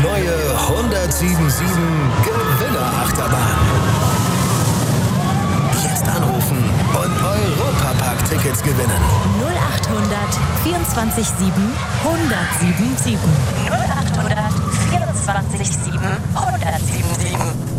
neue 1077 Gewinnerachterbahn. Jetzt anrufen und Europapark-Tickets gewinnen. 0800 24 7 1077. 0800 24 7 1077.